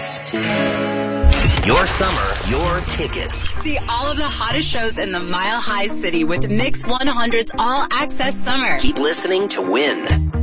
tickets. Your summer, your tickets. See all of the hottest shows in the Mile High City with Mix 100's All Access Summer. Keep listening to win.